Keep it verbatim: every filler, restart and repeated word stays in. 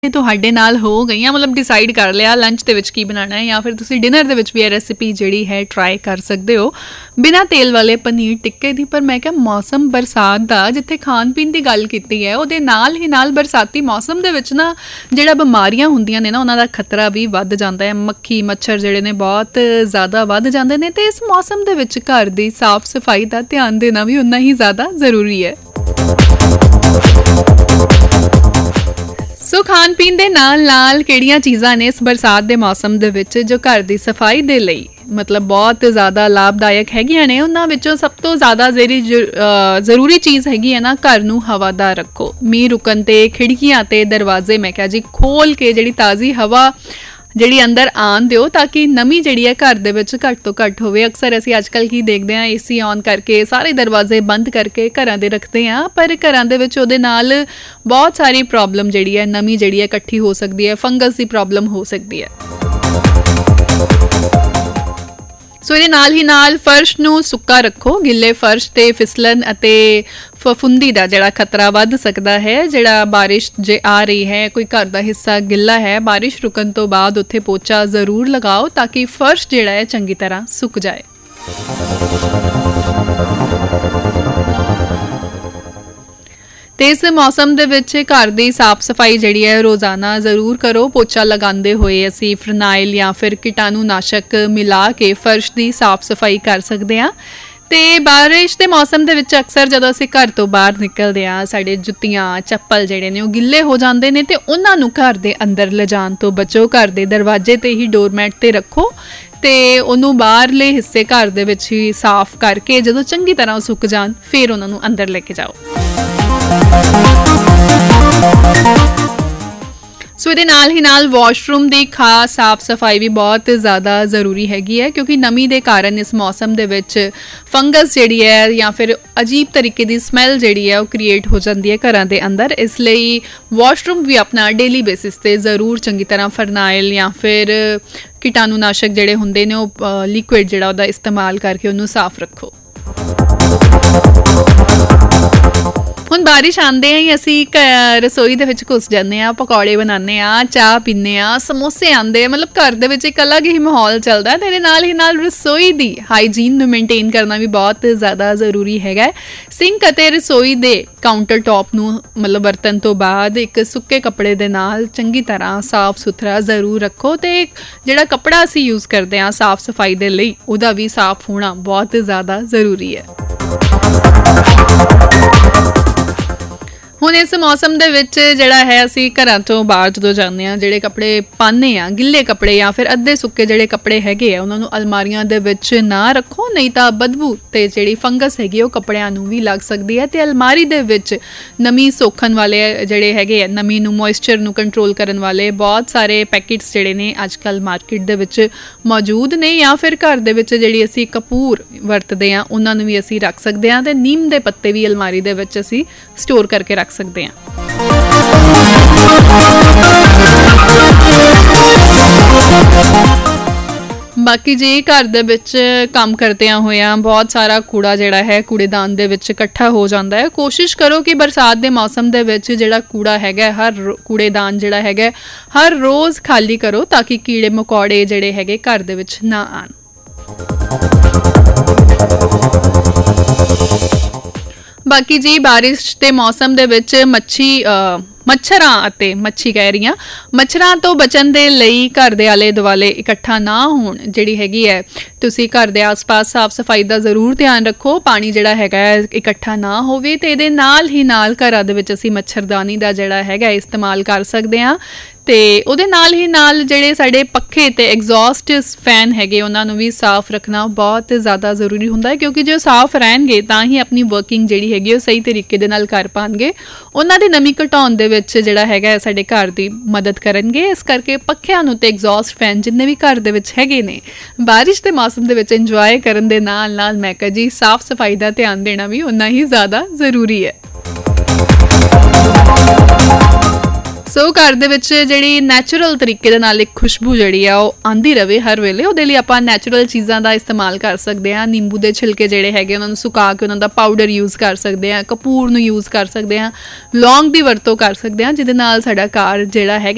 ਤੁਹਾਡੇ ਨਾਲ ਹੋ ਗਈਆਂ ਮਤਲਬ ਡਿਸਾਈਡ ਕਰ ਲਿਆ ਲੰਚ ਦੇ ਵਿੱਚ ਕੀ ਬਣਾਉਣਾ ਹੈ ਜਾਂ ਫਿਰ ਤੁਸੀਂ ਡਿਨਰ ਦੇ ਵਿੱਚ ਵੀ ਇਹ ਰੈਸਿਪੀ ਜਿਹੜੀ ਹੈ ਟਰਾਈ ਕਰ ਸਕਦੇ ਹੋ ਬਿਨਾਂ ਤੇਲ ਵਾਲੇ ਪਨੀਰ ਟਿੱਕੇ ਦੀ। ਪਰ ਮੈਂ ਕਿਹਾ ਮੌਸਮ ਬਰਸਾਤ ਦਾ ਜਿੱਥੇ ਖਾਣ ਪੀਣ ਦੀ ਗੱਲ ਕੀਤੀ ਹੈ ਉਹਦੇ ਨਾਲ ਹੀ ਨਾਲ ਬਰਸਾਤੀ ਮੌਸਮ ਦੇ ਵਿੱਚ ਨਾ ਜਿਹੜਾ ਬਿਮਾਰੀਆਂ ਹੁੰਦੀਆਂ ਨੇ ਨਾ ਉਹਨਾਂ ਦਾ ਖਤਰਾ ਵੀ ਵੱਧ ਜਾਂਦਾ ਹੈ। ਮੱਖੀ ਮੱਛਰ ਜਿਹੜੇ ਨੇ ਬਹੁਤ ਜ਼ਿਆਦਾ ਵੱਧ ਜਾਂਦੇ ਨੇ ਤੇ ਇਸ ਮੌਸਮ ਦੇ ਵਿੱਚ ਘਰ ਦੀ ਸਾਫ਼ ਸਫਾਈ ਦਾ ਧਿਆਨ ਦੇਣਾ ਵੀ ਉਨਾ ਹੀ ਜ਼ਿਆਦਾ ਜ਼ਰੂਰੀ ਹੈ। ਸੋ ਖਾਣ ਪੀਣ ਦੇ ਨਾਲ ਨਾਲ ਕਿਹੜੀਆਂ ਚੀਜ਼ਾਂ ਨੇ ਇਸ ਬਰਸਾਤ ਦੇ ਮੌਸਮ ਦੇ ਵਿੱਚ ਜੋ ਘਰ ਦੀ ਸਫਾਈ ਦੇ ਲਈ ਮਤਲਬ ਬਹੁਤ ਜ਼ਿਆਦਾ ਲਾਭਦਾਇਕ ਹੈਗੀਆਂ ਨੇ, ਉਹਨਾਂ ਵਿੱਚੋਂ ਸਭ ਤੋਂ ਜ਼ਿਆਦਾ ਜਿਹੜੀ ਜ਼ਰੂਰੀ ਚੀਜ਼ ਹੈਗੀ ਹੈ ਨਾ, ਘਰ ਨੂੰ ਹਵਾਦਾਰ ਰੱਖੋ। ਮੀਂਹ ਰੁਕਣ ਤੇ ਖਿੜਕੀਆਂ ਤੇ ਦਰਵਾਜ਼ੇ ਮੈਂ ਕਿਹਾ ਜੀ ਖੋਲ ਕੇ ਜਿਹੜੀ ਤਾਜ਼ੀ ਹਵਾ ਜਿਹੜੀ ਅੰਦਰ ਆਉਣ ਦਿਓ ਤਾਂ ਕਿ ਨਮੀ ਜਿਹੜੀ ਹੈ ਘਰ ਦੇ ਵਿੱਚ ਘੱਟ ਤੋਂ ਘੱਟ ਹੋਵੇ। ਅਕਸਰ ਅਸੀਂ ਅੱਜ ਕੱਲ੍ਹ ਕੀ ਦੇਖਦੇ ਹਾਂ, ਏ ਸੀ ਔਨ ਕਰਕੇ ਸਾਰੇ ਦਰਵਾਜ਼ੇ ਬੰਦ ਕਰਕੇ ਘਰਾਂ ਦੇ ਰੱਖਦੇ ਹਾਂ, ਪਰ ਘਰਾਂ ਦੇ ਵਿੱਚ ਉਹਦੇ ਨਾਲ ਬਹੁਤ ਸਾਰੀ ਪ੍ਰੋਬਲਮ ਜਿਹੜੀ ਹੈ ਨਮੀ ਜਿਹੜੀ ਹੈ ਇਕੱਠੀ ਹੋ ਸਕਦੀ ਹੈ, ਫੰਗਸ ਦੀ ਪ੍ਰੋਬਲਮ ਹੋ ਸਕਦੀ ਹੈ। ਸੋ ਇਹਦੇ ਨਾਲ ਹੀ ਨਾਲ ਫਰਸ਼ ਨੂੰ ਸੁੱਕਾ ਰੱਖੋ। ਗਿੱਲੇ ਫਰਸ਼ ਤੇ ਫਿਸਲਣ ਅਤੇ ਫਫੂੰਦੀ ਦਾ ਜਿਹੜਾ ਖਤਰਾ ਵੱਧ ਸਕਦਾ ਹੈ। ਜਿਹੜਾ ਬਾਰਿਸ਼ ਜੇ ਆ ਰਹੀ ਹੈ, ਕੋਈ ਘਰ ਦਾ ਹਿੱਸਾ ਗਿੱਲਾ ਹੈ, ਬਾਰਿਸ਼ ਰੁਕਣ ਤੋਂ ਬਾਅਦ ਉੱਥੇ ਪੋਚਾ ਜ਼ਰੂਰ ਲਗਾਓ ਤਾਂ ਕਿ ਫਰਸ਼ ਜਿਹੜਾ ਹੈ ਚੰਗੀ ਤਰ੍ਹਾਂ ਸੁੱਕ ਜਾਏ। ਤੇ ਇਸ ਮੌਸਮ ਦੇ ਵਿੱਚ ਘਰ ਦੀ ਸਾਫ਼ ਸਫਾਈ ਜਿਹੜੀ ਹੈ ਰੋਜ਼ਾਨਾ ਜ਼ਰੂਰ ਕਰੋ। ਪੋਚਾ ਲਗਾਉਂਦੇ ਹੋਏ ਅਸੀਂ ਫਰਨਾਈਲ ਜਾਂ ਫਿਰ ਕੀਟਾਣੂ ਨਾਸ਼ਕ ਮਿਲਾ ਕੇ ਫਰਸ਼ ਦੀ ਸਾਫ਼ ਸਫਾਈ ਕਰ ਸਕਦੇ ਹਾਂ। ਤੇ ਬਾਰਿਸ਼ ਦੇ ਮੌਸਮ ਦੇ ਵਿੱਚ ਅਕਸਰ ਜਦੋਂ ਅਸੀਂ ਘਰ ਤੋਂ ਬਾਹਰ ਨਿਕਲਦੇ ਹਾਂ, ਸਾਡੇ ਜੁੱਤੀਆਂ ਚੱਪਲ ਜਿਹੜੇ ਨੇ ਉਹ ਗਿੱਲੇ ਹੋ ਜਾਂਦੇ ਨੇ ਤੇ ਉਹਨਾਂ ਨੂੰ ਘਰ ਦੇ ਅੰਦਰ ਲਿਜਾਣ ਤੋਂ ਬਚੋ। ਘਰ ਦੇ ਦਰਵਾਜ਼ੇ ਤੇ ਹੀ ਡੋਰਮੈਟ ਤੇ ਰੱਖੋ ਤੇ ਉਹਨੂੰ ਬਾਹਰਲੇ ਹਿੱਸੇ ਘਰ ਦੇ ਵਿੱਚ ਹੀ ਸਾਫ਼ ਕਰਕੇ ਜਦੋਂ ਚੰਗੀ ਤਰ੍ਹਾਂ ਸੁੱਕ ਜਾਣ ਫਿਰ ਉਹਨਾਂ ਨੂੰ ਅੰਦਰ ਲੈ ਕੇ ਜਾਓ। ਸੋ ਇਹਦੇ ਨਾਲ ਹੀ ਨਾਲ ਵਾਸ਼ਰੂਮ ਦੀ ਖਾਸ ਸਾਫ਼ ਸਫਾਈ ਵੀ ਬਹੁਤ ਜ਼ਿਆਦਾ ਜ਼ਰੂਰੀ ਹੈਗੀ ਹੈ, ਕਿਉਂਕਿ ਨਮੀ ਦੇ ਕਾਰਨ ਇਸ ਮੌਸਮ ਦੇ ਵਿੱਚ ਫੰਗਸ ਜਿਹੜੀ ਹੈ ਜਾਂ ਫਿਰ ਅਜੀਬ ਤਰੀਕੇ ਦੀ ਸਮੈਲ ਜਿਹੜੀ ਹੈ ਉਹ ਕ੍ਰੀਏਟ ਹੋ ਜਾਂਦੀ ਹੈ ਘਰਾਂ ਦੇ ਅੰਦਰ। ਇਸ ਲਈ ਵਾਸ਼ਰੂਮ ਵੀ ਆਪਣਾ ਡੇਲੀ ਬੇਸਿਸ ਤੇ ਜ਼ਰੂਰ ਚੰਗੀ ਤਰ੍ਹਾਂ ਫਰਨਾਈਲ ਜਾਂ ਫਿਰ ਕੀਟਾਣੂ ਨਾਸ਼ਕ ਜਿਹੜੇ ਹੁੰਦੇ ਨੇ ਉਹ ਲਿਕੁਇਡ ਜਿਹੜਾ ਉਹਦਾ ਇਸਤੇਮਾਲ ਕਰਕੇ ਉਹਨੂੰ ਸਾਫ਼ ਰੱਖੋ। ਹੁਣ ਬਾਰਿਸ਼ ਆਉਂਦੇ ਹੀ ਅਸੀਂ ਰਸੋਈ ਦੇ ਵਿੱਚ ਘੁਸ ਜਾਂਦੇ ਹਾਂ, ਪਕੌੜੇ ਬਣਾਉਂਦੇ ਹਾਂ, ਚਾਹ ਪੀਂਦੇ ਹਾਂ, ਸਮੋਸੇ ਆਉਂਦੇ ਆ, ਮਤਲਬ ਘਰ ਦੇ ਵਿੱਚ ਇੱਕ ਅਲੱਗ ਹੀ ਮਾਹੌਲ ਚੱਲਦਾ। ਤੇ ਇਹਦੇ ਨਾਲ ਹੀ ਨਾਲ ਰਸੋਈ ਦੀ ਹਾਈਜੀਨ ਨੂੰ ਮੇਨਟੇਨ ਕਰਨਾ ਵੀ ਬਹੁਤ ਜ਼ਿਆਦਾ ਜ਼ਰੂਰੀ ਹੈਗਾ। ਸਿੰਕ ਅਤੇ ਰਸੋਈ ਦੇ ਕਾਊਂਟਰ ਟੌਪ ਨੂੰ ਮਤਲਬ ਵਰਤਣ ਤੋਂ ਬਾਅਦ ਇੱਕ ਸੁੱਕੇ ਕੱਪੜੇ ਦੇ ਨਾਲ ਚੰਗੀ ਤਰ੍ਹਾਂ ਸਾਫ਼ ਸੁਥਰਾ ਜ਼ਰੂਰ ਰੱਖੋ। ਤੇ ਜਿਹੜਾ ਕੱਪੜਾ ਅਸੀਂ ਯੂਜ਼ ਕਰਦੇ ਹਾਂ ਸਾਫ਼ ਸਫਾਈ ਦੇ ਲਈ ਉਹਦਾ ਵੀ ਸਾਫ਼ ਹੋਣਾ ਬਹੁਤ ਜ਼ਿਆਦਾ ਜ਼ਰੂਰੀ ਹੈ। ਹੁਣ ਇਸ ਮੌਸਮ ਦੇ ਵਿੱਚ ਜਿਹੜਾ ਹੈ ਅਸੀਂ ਘਰਾਂ ਤੋਂ ਬਾਹਰ ਜਦੋਂ ਜਾਂਦੇ ਹਾਂ, ਜਿਹੜੇ ਕੱਪੜੇ ਪਾਉਂਦੇ ਹਾਂ, ਗਿੱਲੇ ਕੱਪੜੇ ਜਾਂ ਫਿਰ ਅੱਧੇ ਸੁੱਕੇ ਜਿਹੜੇ ਕੱਪੜੇ ਹੈਗੇ ਆ ਉਹਨਾਂ ਨੂੰ ਅਲਮਾਰੀਆਂ ਦੇ ਵਿੱਚ ਨਾ ਰੱਖੋ, ਨਹੀਂ ਤਾਂ ਬਦਬੂ ਤੇ ਜਿਹੜੀ ਫੰਗਸ ਹੈਗੀ ਉਹ ਕੱਪੜਿਆਂ ਨੂੰ ਵੀ ਲੱਗ ਸਕਦੀ ਹੈ। ਤੇ ਅਲਮਾਰੀ ਦੇ ਵਿੱਚ ਨਮੀ ਸੋਖਣ ਵਾਲੇ ਜਿਹੜੇ ਹੈਗੇ ਆ, ਨਮੀ ਨੂੰ ਮੋਇਸਚਰ ਨੂੰ ਕੰਟਰੋਲ ਕਰਨ ਵਾਲੇ ਬਹੁਤ ਸਾਰੇ ਪੈਕੇਟਸ ਜਿਹੜੇ ਨੇ ਅੱਜ ਕੱਲ੍ਹ ਮਾਰਕੀਟ ਦੇ ਵਿੱਚ ਮੌਜੂਦ ਨੇ। ਜਾਂ ਫਿਰ ਘਰ ਦੇ ਵਿੱਚ ਜਿਹੜੀ ਅਸੀਂ ਕਪੂਰ ਵਰਤਦੇ ਹਾਂ ਉਹਨਾਂ ਨੂੰ ਵੀ ਅਸੀਂ ਰੱਖ ਸਕਦੇ ਹਾਂ। ਤੇ ਨੀਮ ਦੇ ਪੱਤੇ ਵੀ ਅਲਮਾਰੀ ਦੇ ਵਿੱਚ ਅਸੀਂ ਸਟੋਰ ਕਰਕੇ ਰੱਖ ਸਕਦੇ ਹਾਂ। ਬਾਕੀ ਜੇ ਘਰ ਦੇ ਵਿੱਚ ਕੰਮ ਕਰਦਿਆਂ ਹੋਇਆਂ ਬਹੁਤ ਸਾਰਾ ਕੂੜਾ ਜਿਹੜਾ ਹੈ ਕੂੜੇਦਾਨ ਦੇ ਵਿੱਚ ਇਕੱਠਾ ਹੋ ਜਾਂਦਾ ਹੈ, ਕੋਸ਼ਿਸ਼ ਕਰੋ ਕਿ ਬਰਸਾਤ ਦੇ ਮੌਸਮ ਦੇ ਵਿੱਚ ਜਿਹੜਾ ਕੂੜਾ ਹੈਗਾ ਹਰ ਕੂੜੇਦਾਨ ਜਿਹੜਾ ਹੈਗਾ ਹਰ ਰੋਜ਼ ਖਾਲੀ ਕਰੋ ਤਾਂ ਕਿ ਕੀੜੇ ਮਕੌੜੇ ਜਿਹੜੇ ਹੈਗੇ ਘਰ ਦੇ ਵਿੱਚ ਨਾ ਆਉਣ। ਬਾਕੀ ਜੀ ਬਾਰਿਸ਼ ਦੇ ਮੌਸਮ ਦੇ ਵਿੱਚ ਮੱਛੀ ਮੱਛਰਾਂ ਅਤੇ ਮੱਛੀ ਕਹਿ ਰਹੀਆਂ ਮੱਛਰਾਂ ਤੋਂ ਬਚਣ ਦੇ ਲਈ ਘਰ ਦੇ ਆਲੇ ਦੁਆਲੇ ਇਕੱਠਾ ਨਾ ਹੋਣ। ਜਿਹੜੀ ਹੈਗੀ ਹੈ ਤੁਸੀਂ ਘਰ ਦੇ ਆਸ-ਪਾਸ ਸਾਫ਼ ਸਫਾਈ ਦਾ ਜ਼ਰੂਰ ਧਿਆਨ ਰੱਖੋ, ਪਾਣੀ ਜਿਹੜਾ ਹੈਗਾ ਇਕੱਠਾ ਨਾ ਹੋਵੇ। ਤੇ ਇਹਦੇ ਨਾਲ ਹੀ ਨਾਲ ਘਰਾਂ ਦੇ ਵਿੱਚ ਅਸੀਂ ਮੱਛਰਦਾਨੀ ਦਾ ਜਿਹੜਾ ਹੈਗਾ ਇਸਤੇਮਾਲ ਕਰ ਸਕਦੇ ਹਾਂ। ਤੇ ਉਹਦੇ ਨਾਲ ਹੀ ਨਾਲ ਜਿਹੜੇ ਸਾਡੇ ਪੱਖੇ ਤੇ ਐਗਜ਼ੌਸਟ ਫੈਨ ਹੈਗੇ ਉਹਨਾਂ ਨੂੰ ਵੀ ਸਾਫ਼ ਰੱਖਣਾ ਬਹੁਤ ਜ਼ਿਆਦਾ ਜ਼ਰੂਰੀ ਹੁੰਦਾ ਹੈ, ਕਿਉਂਕਿ ਜੇ ਸਾਫ਼ ਰਹਿਣਗੇ ਤਾਂ ਹੀ ਆਪਣੀ ਵਰਕਿੰਗ ਜਿਹੜੀ ਹੈਗੀ ਉਹ ਸਹੀ ਤਰੀਕੇ ਦੇ ਨਾਲ ਕਰ ਪਾਉਣਗੇ। ਉਹਨਾਂ ਦੀ ਨਮੀ ਘਟਾਉਣ ਦੇ ਵਿੱਚ ਜਿਹੜਾ ਹੈਗਾ ਸਾਡੇ ਘਰ ਦੀ ਮਦਦ ਕਰਨਗੇ। ਇਸ ਕਰਕੇ ਪੱਖਿਆਂ ਨੂੰ ਤੇ ਐਗਜ਼ੌਸਟ ਫੈਨ ਜਿੰਨੇ ਵੀ ਘਰ ਦੇ ਵਿੱਚ ਹੈਗੇ ਨੇ ਬਾਰਿਸ਼ ਦੇ ਮੌਸਮ ਦੇ ਵਿੱਚ ਇੰਜੋਏ ਕਰਨ ਦੇ ਨਾਲ ਨਾਲ ਮੈਂ ਕਹਾਂ ਜੀ ਸਾਫ਼ ਸਫਾਈ ਦਾ ਧਿਆਨ ਦੇਣਾ ਵੀ ਉਨਾ ਹੀ ਜ਼ਿਆਦਾ ਜ਼ਰੂਰੀ ਹੈ। ਸੋ ਘਰ ਦੇ ਵਿੱਚ ਜਿਹੜੀ ਨੈਚੁਰਲ ਤਰੀਕੇ ਦੇ ਨਾਲ ਇੱਕ ਖੁਸ਼ਬੂ ਜਿਹੜੀ ਆ ਉਹ ਆਉਂਦੀ ਰਹੇ ਹਰ ਵੇਲੇ, ਉਹਦੇ ਲਈ ਆਪਾਂ ਨੈਚੁਰਲ ਚੀਜ਼ਾਂ ਦਾ ਇਸਤੇਮਾਲ ਕਰ ਸਕਦੇ ਹਾਂ। ਨਿੰਬੂ ਦੇ ਛਿਲਕੇ ਜਿਹੜੇ ਹੈਗੇ ਉਹਨਾਂ ਨੂੰ ਸੁਕਾ ਕੇ ਉਹਨਾਂ ਦਾ ਪਾਊਡਰ ਯੂਜ਼ ਕਰ ਸਕਦੇ ਹਾਂ, ਕਪੂਰ ਨੂੰ ਯੂਜ਼ ਕਰ ਸਕਦੇ ਹਾਂ, ਲੌਂਗ ਦੀ ਵਰਤੋਂ ਕਰ ਸਕਦੇ ਹਾਂ, ਜਿਹਦੇ ਨਾਲ ਸਾਡਾ ਘਰ ਜਿਹੜਾ ਹੈਗਾ